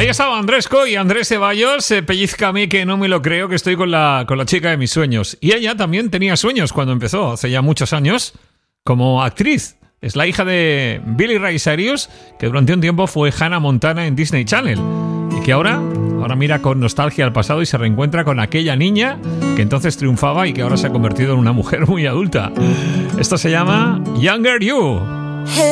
Ahí estaba Andresco y Andrés Ceballos. Pellízcame que no me lo creo, que estoy con la chica de mis sueños. Y ella también tenía sueños cuando empezó, hace ya muchos años, como actriz. Es la hija de Billy Ray Cyrus, que durante un tiempo fue Hannah Montana en Disney Channel. Y que ahora mira con nostalgia al pasado y se reencuentra con aquella niña que entonces triunfaba y que ahora se ha convertido en una mujer muy adulta. Esto se llama Younger You.